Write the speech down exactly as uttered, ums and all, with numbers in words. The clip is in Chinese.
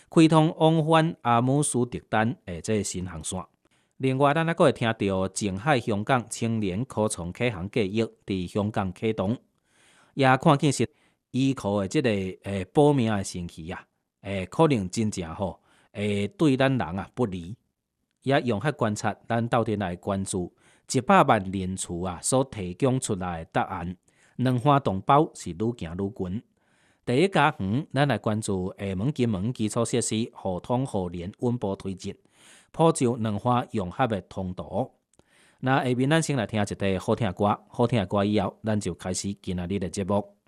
开通往返阿姆斯特丹的这个新航线。另外，咱还阁会听到前海香港青年科创启航计划伫香港启动，也看见是医科的即个诶保命的神器啊，诶可能真正吼会对咱人啊不利。也用较观察，咱斗阵来关注一百万人次啊所提供出来的答案，两花同胞是愈行愈近。第一家园，咱来关注厦门金门基础设施互通互联稳步推进，普及两花融合的通途。那下面咱先来听一个好听的歌，好听的歌以后，咱就开始今仔日的节目。